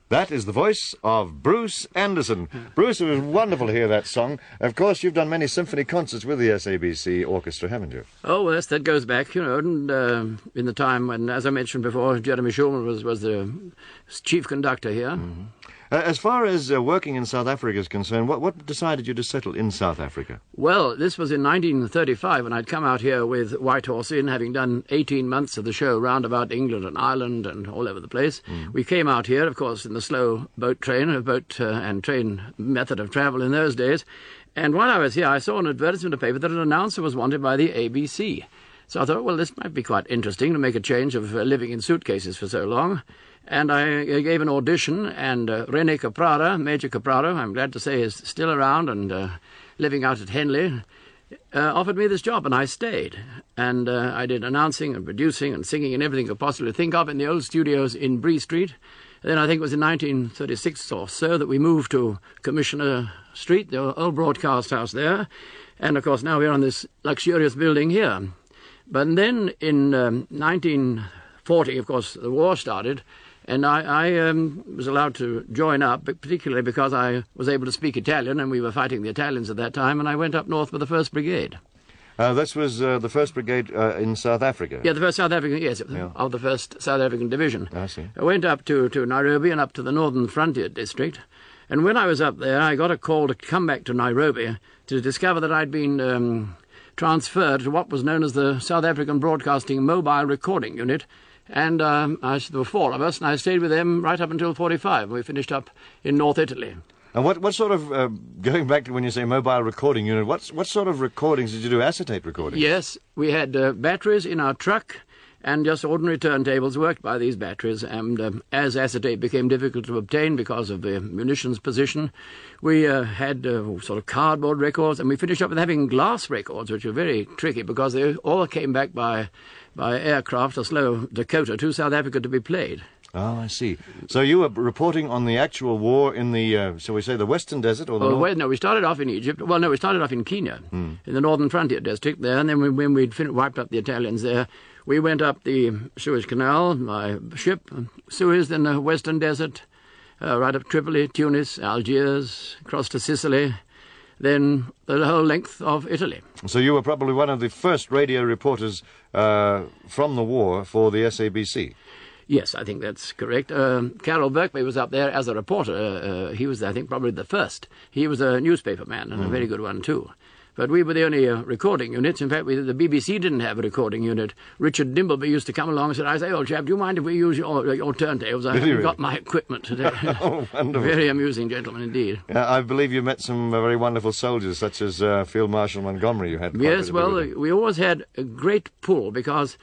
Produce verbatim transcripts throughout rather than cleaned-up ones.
That is the voice of Bruce Anderson. Bruce, it was wonderful to hear that song. Of course, you've done many symphony concerts with the S A B C Orchestra, haven't you? Oh, yes, that goes back, you know, and, uh, in the time when, as I mentioned before, Jeremy Schulman was, was the chief conductor here. Mm-hmm. Uh, as far as uh, working in South Africa is concerned, what, what decided you to settle in South Africa? Well, this was in nineteen thirty-five, when I'd come out here with White Horse Inn, having done eighteen months of the show round about England and Ireland and all over the place. Mm. We came out here, of course, in the slow boat train, a boat uh, and train method of travel in those days. And while I was here, I saw an advertisement in the paper that an announcer was wanted by the A B C. So I thought, well, this might be quite interesting to make a change of uh, living in suitcases for so long. And I gave an audition, and uh, René Caprara, Major Caprara, I'm glad to say is still around and uh, living out at Henley, uh, offered me this job, and I stayed. And uh, I did announcing and producing and singing and everything I could possibly think of in the old studios in Bree Street. And then I think it was in nineteen thirty-six or so that we moved to Commissioner Street, the old broadcast house there. And, of course, now we're on this luxurious building here. But then in um, nineteen forty, of course, the war started, and I, I um, was allowed to join up, particularly because I was able to speak Italian, and we were fighting the Italians at that time, and I went up north with the first Brigade. Uh, this was uh, the first Brigade uh, in South Africa? Yeah, the first South African, yes, yeah. of the first South African Division. I see. I went up to, to Nairobi and up to the Northern Frontier District, and when I was up there, I got a call to come back to Nairobi to discover that I'd been um, transferred to what was known as the South African Broadcasting Mobile Recording Unit. And um, I, there were four of us, and I stayed with them right up until forty-five. We finished up in North Italy. And what, what sort of, uh, going back to when you say mobile recording unit, what, what sort of recordings did you do, acetate recordings? Yes, we had uh, batteries in our truck, and just ordinary turntables worked by these batteries. And um, as acetate became difficult to obtain because of the munitions position, we uh, had uh, sort of cardboard records, and we finished up with having glass records, which were very tricky because they all came back by... by aircraft, a slow Dakota, to South Africa to be played. Oh, I see. So you were reporting on the actual war in the, uh, shall we say, the Western Desert? or the oh, well, No, we started off in Egypt. Well, no, we started off in Kenya, hmm. in the Northern Frontier District there, and then when, when we'd fin- wiped up the Italians there, we went up the Suez Canal by ship, Suez, then the Western Desert, uh, right up Tripoli, Tunis, Algiers, across to Sicily, then the whole length of Italy. So you were probably one of the first radio reporters uh, from the war for the S A B C. Yes, I think that's correct. Uh, Carol Birkby was up there as a reporter. Uh, he was, I think, probably the first. He was a newspaper man, and mm. a very good one, too. But we were the only uh, recording units. In fact, we, the B B C didn't have a recording unit. Richard Dimbleby used to come along and said, I say, old chap, do you mind if we use your, your turntables? I haven't really? got my equipment today. Oh, wonderful. Very amusing gentleman indeed. Yeah, I believe you met some uh, very wonderful soldiers, such as uh, Field Marshal Montgomery. You had Yes, well, uh, we always had a great pull because...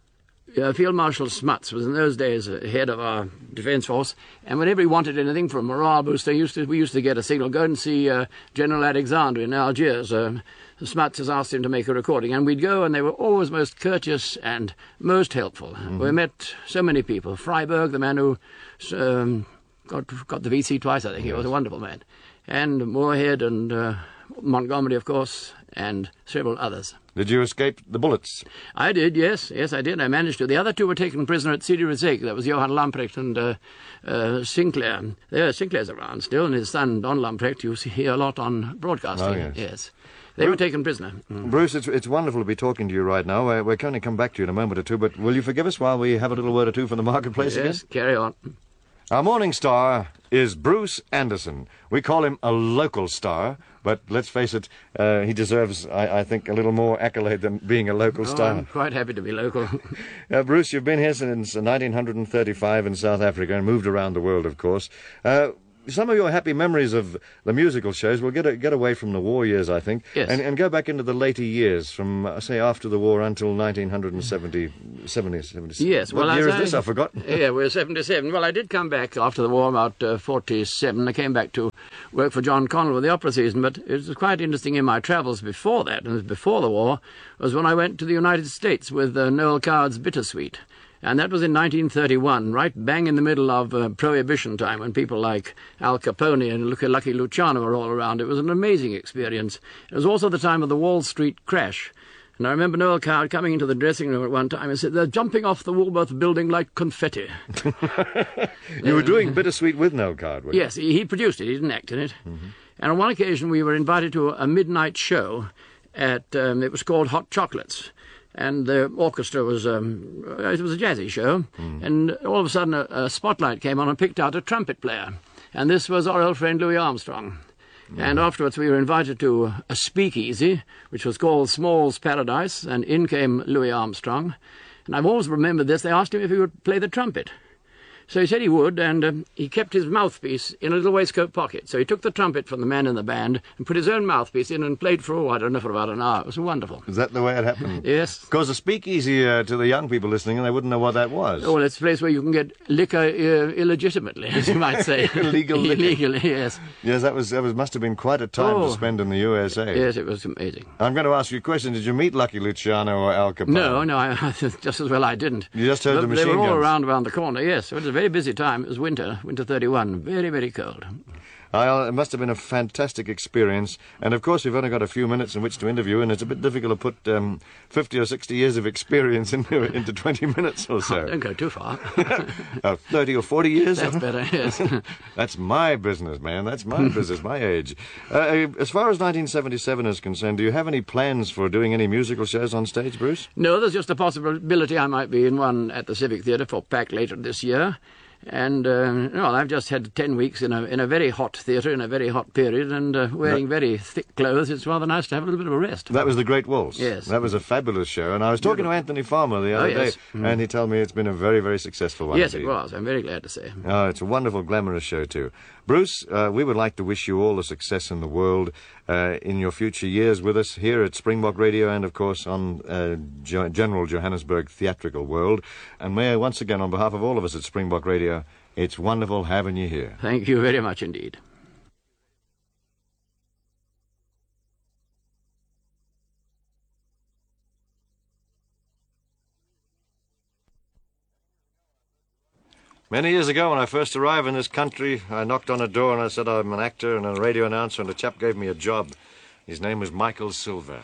Uh, Field Marshal Smuts was in those days uh, head of our defence force, and whenever he wanted anything for a morale booster, used to, we used to get a signal, go and see uh, General Alexander in Algiers. Uh, Smuts has asked him to make a recording, and we'd go, and they were always most courteous and most helpful. Mm-hmm. We met so many people. Freiberg, the man who um, got, got the V C twice, I think, yes. He was a wonderful man. And Moorhead and uh, Montgomery, of course, and several others. Did you escape the bullets? I did, yes. Yes, I did. I managed to. The other two were taken prisoner at Sidi Rezek. That was Johan Lamprecht and uh, uh, Sinclair. There, Sinclair's around still, and his son, Don Lamprecht, you see here a lot on broadcasting. Oh, yes. yes. They Bruce, were taken prisoner. Mm. Bruce, it's, it's wonderful to be talking to you right now. We're, we're going to come back to you in a moment or two, but will you forgive us while we have a little word or two from the marketplace yes, again? Yes, carry on. Our morning star is Bruce Anderson. We call him a local star, but let's face it, uh, he deserves, I, I think, a little more accolade than being a local oh, star. I'm quite happy to be local. uh, Bruce, you've been here since nineteen thirty-five in South Africa and moved around the world, of course. Uh, some of your happy memories of the musical shows will get a, get away from the war years, I think, yes. and, and go back into the later years, from, uh, say, after the war until nineteen seventy, seventy, seventy. Yes. What well, year is I, this? I've forgotten. Yeah, we're seventy-seven. Well, I did come back after the war, about uh, forty-seven. I came back to work for John Connell with the opera season, but it was quite interesting in my travels before that, and before the war, was when I went to the United States with uh, Noel Coward's Bittersweet. And that was in nineteen thirty-one, right bang in the middle of uh, Prohibition time, when people like Al Capone and Lucky Luciano were all around. It was an amazing experience. It was also the time of the Wall Street crash. And I remember Noel Coward coming into the dressing room at one time and said, "They're jumping off the Woolworth building like confetti." You were doing Bittersweet with Noel Coward, weren't you? Yes, he, he produced it. He didn't act in it. Mm-hmm. And on one occasion we were invited to a midnight show at, um, it was called Hot Chocolates. And the orchestra was, um, it was a jazzy show. Mm. And all of a sudden a, a spotlight came on and picked out a trumpet player. And this was our old friend Louis Armstrong. Mm. And afterwards we were invited to a speakeasy, which was called Small's Paradise, and in came Louis Armstrong. And I've always remembered this. They asked him if he would play the trumpet. So he said he would, and um, he kept his mouthpiece in a little waistcoat pocket. So he took the trumpet from the man in the band and put his own mouthpiece in and played for, oh, I don't know, for about an hour. It was wonderful. Is that the way it happened? Yes. Of course, a speakeasy uh, to the young people listening, and they wouldn't know what that was. Oh, well, it's a place where you can get liquor uh, illegitimately, as you might say. Illegal liquor. Illegally, yes. Yes, that was that was must have been quite a time oh. to spend in the U S A. Yes, it was amazing. I'm going to ask you a question. Did you meet Lucky Luciano or Al Capone? No, no, I, just as well I didn't. You just heard but the machine They were all guns. around around the corner, yes. It was a very busy time. It was winter, winter thirty-one, very, very cold. Uh, it must have been a fantastic experience. And, of course, we've only got a few minutes in which to interview, and it's a bit difficult to put um, fifty or sixty years of experience into, into twenty minutes or so. Oh, don't go too far. uh, thirty or forty years? That's better, yes. That's my business, man. That's my business, my age. Uh, as far as nineteen seventy-seven is concerned, do you have any plans for doing any musical shows on stage, Bruce? No, there's just a possibility I might be in one at the Civic Theatre for P A C later this year. And, uh, well, I've just had ten weeks in a in a very hot theatre in a very hot period and uh, wearing that, very thick clothes. It's rather nice to have a little bit of a rest. That was The Great Waltz. Yes. That was a fabulous show. And I was talking to Anthony Farmer the other oh, yes. day, mm. and he told me it's been a very, very successful one. Yes, indeed. it was. I'm very glad to say. Oh, it's a wonderful, glamorous show, too. Bruce, uh, we would like to wish you all the success in the world uh, in your future years with us here at Springbok Radio and, of course, on uh, jo- General Johannesburg Theatrical World. And may I once again, on behalf of all of us at Springbok Radio, it's wonderful having you here. Thank you very much indeed. Many years ago, when I first arrived in this country, I knocked on a door and I said I'm an actor and a radio announcer, and a chap gave me a job. His name was Michael Silver.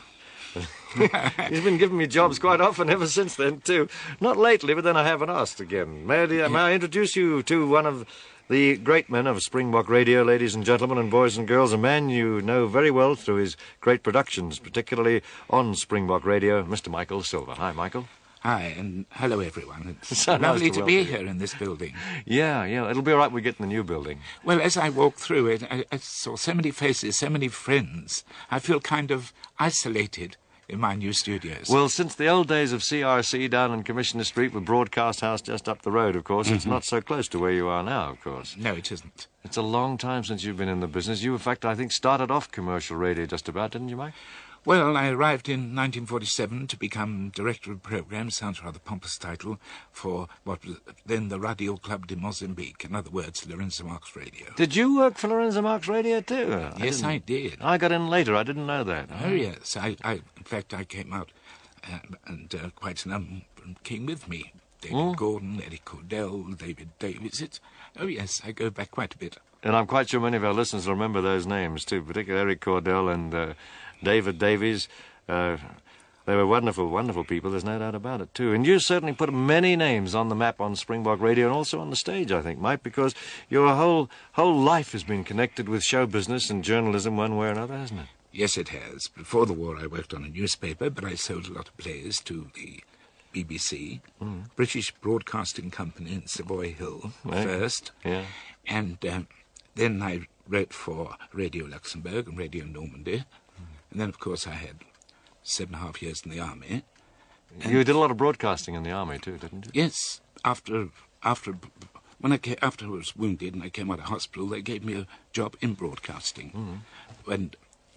He's been giving me jobs quite often ever since then, too. Not lately, but then I haven't asked again. May I, may I introduce you to one of the great men of Springbok Radio, ladies and gentlemen and boys and girls, a man you know very well through his great productions, particularly on Springbok Radio, Mister Michael Silver. Hi, Michael. Hi, and hello, everyone. It's So nice lovely to to, welcome be you. here in this building. Yeah, yeah, it'll be all right when we get in the new building. Well, as I walked through it, I, I saw so many faces, so many friends. I feel kind of isolated in my new studios. Well, since the old days of C R C down on Commissioner Street with Broadcast House just up the road, of course, mm-hmm. It's not so close to where you are now, of course. No, it isn't. It's a long time since you've been in the business. You, in fact, I think, started off commercial radio just about, didn't you, Mike? Well, I arrived in nineteen forty-seven to become Director of Programmes, sounds rather pompous title, for what was then the Radio Club de Mozambique, in other words, Lorenzo Marx Radio. Did you work for Lorenzo Marx Radio, too? Yes, I, I did. I got in later. I didn't know that. Oh, yes. I, I, in fact, I came out, uh, and uh, quite a number came with me. David oh. Gordon, Eddie Cordell, David Davis. It's, oh, yes, I go back quite a bit. And I'm quite sure many of our listeners will remember those names, too, particularly Eric Cordell and uh, David Davies. Uh, they were wonderful, wonderful people, there's no doubt about it, too. And you certainly put many names on the map on Springbok Radio and also on the stage, I think, Mike, because your whole whole life has been connected with show business and journalism one way or another, hasn't it? Yes, it has. Before the war, I worked on a newspaper, but I sold a lot of plays to the B B C, mm. British Broadcasting Company in Savoy Hill right. first. Yeah. And um, then I wrote for Radio Luxembourg and Radio Normandy. Mm. And then, of course, I had seven and a half years in the army. And you did a lot of broadcasting in the army, too, didn't you? Yes. After, after, when I came, after I was wounded and I came out of hospital, they gave me a job in broadcasting. Mm. And...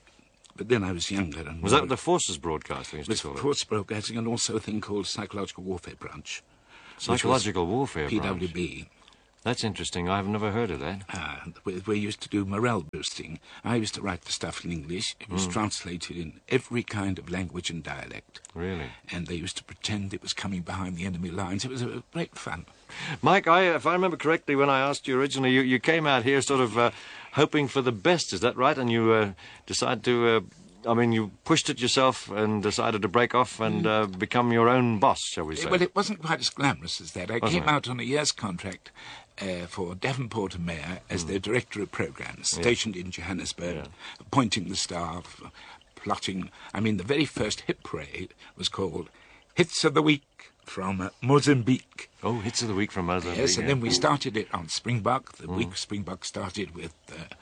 But then I was younger. And was that the Forces Broadcasting? It was Forces Broadcasting and also a thing called Psychological Warfare Branch. Psychological Warfare P Branch? W B. That's interesting. I've never heard of that. Uh, we, we used to do morale boosting. I used to write the stuff in English. It was mm. translated in every kind of language and dialect. Really? And they used to pretend it was coming behind the enemy lines. It was a great fun. Mike, I, if I remember correctly, when I asked you originally, you, you came out here sort of uh, hoping for the best. Is that right? And you uh, decided to uh, I mean, you pushed it yourself and decided to break off and uh, become your own boss, shall we say? Well, it wasn't quite as glamorous as that. I Wasn't came it? out on a year's contract uh, for Devonport and Mayor as their director of programmes, stationed in Johannesburg, Yeah. appointing the staff, plotting. I mean, the very first hit parade was called Hits of the Week from uh, Mozambique. Oh, hits of the week from Mozambique. Yes, and yeah. then we started it on Springbok. The week of Springbok started with uh,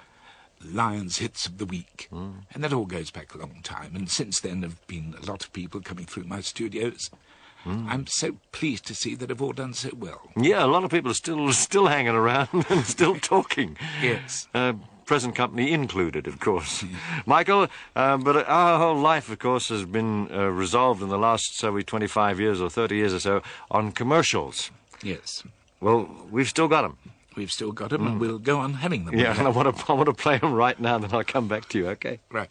Lions Hits of the Week. And that all goes back a long time. And since then, there have been a lot of people coming through my studios. I'm so pleased to see that have all done so well. Yeah, a lot of people are still still hanging around and still talking. Yes. Uh, present company included, of course. Michael, uh, but our whole life, of course, has been uh, resolved in the last, say, we twenty-five years or thirty years or so on commercials. Yes. Well, we've still got them. We've still got them, and we'll go on having them. Yeah, and I want to I want to play them right now, then I'll come back to you, okay? Right.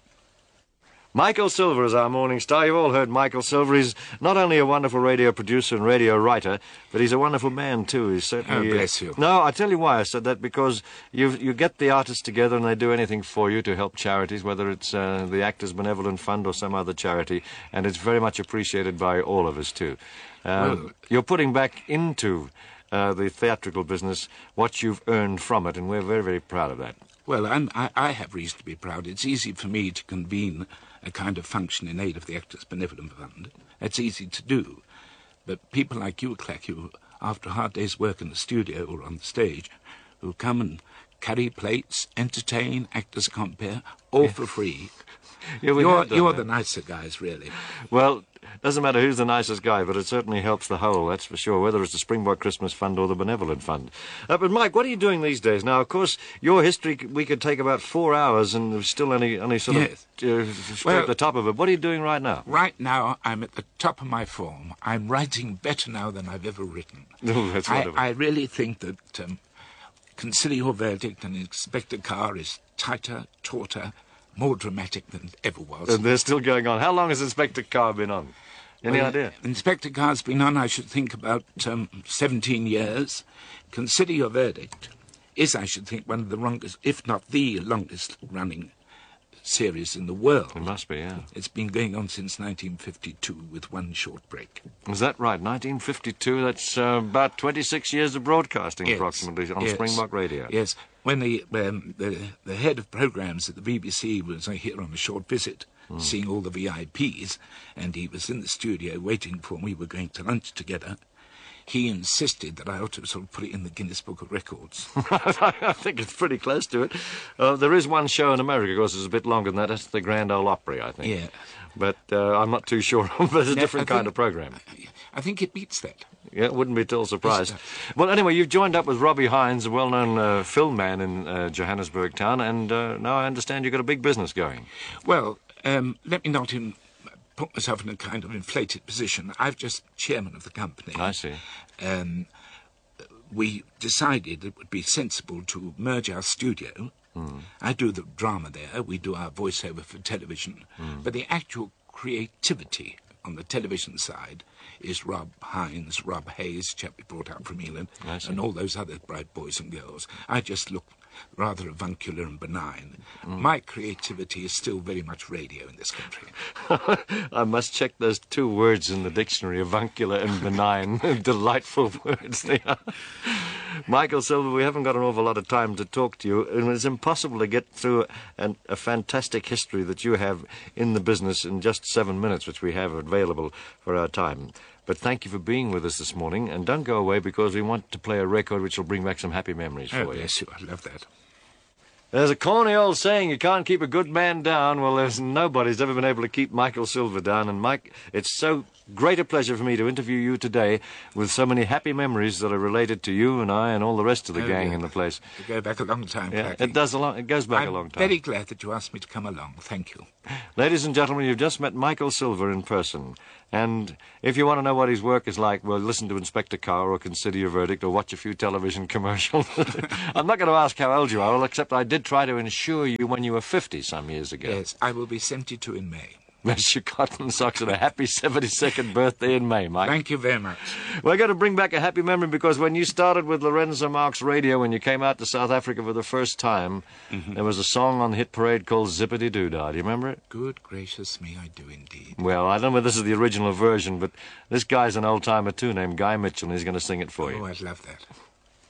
Michael Silver is our morning star. You've all heard Michael Silver. He's not only a wonderful radio producer and radio writer, but he's a wonderful man, too. He's certainly... Oh, bless you. No, I tell you why I said that, because you you get the artists together and they do anything for you to help charities, whether it's uh, the Actors Benevolent Fund or some other charity, and it's very much appreciated by all of us, too. Um, Well- you're putting back into uh, the theatrical business what you've earned from it, and we're very, very proud of that. Well, I'm, I, I have reason to be proud. It's easy for me to convene a kind of function in aid of the Actors Benevolent Fund. That's easy to do. But people like you, Clack, who, after a hard day's work in the studio or on the stage, who come and carry plates, entertain, actors compare, all for free. Yeah, we You're, have done you're that. the nicer guys, really. Well, doesn't matter who's the nicest guy, but it certainly helps the whole, that's for sure, whether it's the Springbok Christmas Fund or the Benevolent Fund. Uh, but, Mike, what are you doing these days? Now, of course, your history, c- we could take about four hours and there's still only, only sort Yes. of uh, scrape Well- the top of it. What are you doing right now? Right now, I'm at the top of my form. I'm writing better now than I've ever written. Oh, that's I, wonderful. I really think that um, Consider Your Verdict and Inspector Carr is tighter, tauter, more dramatic than it ever was. And they're still going on. How long has Inspector Carr been on? Any Well, idea? Inspector Carr's been on, I should think, about um, seventeen years. Consider Your Verdict is, I should think, one of the longest, if not the longest-running series in the world. It must be, yeah. It's been going on since nineteen fifty-two with one short break. Is that right? nineteen fifty-two, that's uh, about twenty-six years of broadcasting, Yes, approximately, on yes, Springbok Radio. Yes. When the, um, the the head of programmes at the B B C was uh, here on a short visit, seeing all the V I Ps, and he was in the studio waiting for me. We were going to lunch together. He insisted that I ought to sort of put it in the Guinness Book of Records. I think it's pretty close to it. Uh, there is one show in America, of course, it's a bit longer than that. That's the Grand Ole Opry, I think. Yeah. But uh, I'm not too sure. But it's a No, different I kind think- of program. I think it beats that. Yeah, wouldn't be at all surprised. Yes, Well, anyway, you've joined up with Robbie Hines, a well-known uh, film man in uh, Johannesburg town, and uh, now I understand you've got a big business going. Well, um, let me not in, put myself in a kind of inflated position. I'm just chairman of the company. I see. Um, we decided it would be sensible to merge our studio. Mm. I do the drama there, we do our voiceover for television, Mm. but the actual creativity on the television side is Rob Hines, Rob Hayes, chap we brought up from England, I see. and all those other bright boys and girls. I just look rather avuncular and benign. Mm. My creativity is still very much radio in this country. I must check those two words in the dictionary, avuncular and benign. Delightful words they are. Michael Silver, we haven't got an awful lot of time to talk to you, and it's impossible to get through an, a fantastic history that you have in the business in just seven minutes, which we have available for our time. But thank you for being with us this morning, and don't go away because we want to play a record which will bring back some happy memories Oh, for you. bless you, I love that. There's a corny old saying, you can't keep a good man down. Well, there's nobody's ever been able to keep Michael Silver down. And, Mike, it's so great a pleasure for me to interview you today with so many happy memories that are related to you and I and all the rest of the Oh, gang yeah. in the place. To go back a long time, Yeah, Blackie. it does a long, it goes back I'm a long time. very glad that you asked me to come along. Thank you. Ladies and gentlemen, you've just met Michael Silver in person. And if you want to know what his work is like, well, listen to Inspector Carr or Consider Your Verdict or watch a few television commercials. I'm not going to ask how old you are, well, except I did try to insure you when you were fifty some years ago. Yes, I will be seventy-two in May. Bless your cotton socks, and a happy seventy-second birthday in May, Mike. Thank you very much. We're going to bring back a happy memory because when you started with Lorenzo Marx Radio, when you came out to South Africa for the first time, mm-hmm. there was a song on the hit parade called Zippity Doo Dah. Do you remember it? Good gracious me, I do indeed. Well, I don't know if this is the original version, but this guy's an old-timer too named Guy Mitchell, and he's going to sing it for you. Oh, I'd love that.